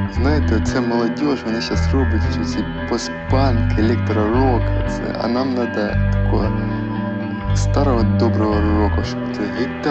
Знаєте, це молодіж, вони зараз роблять ці постпанк, електророк, а нам треба такого старого доброго року, щоб це гітара.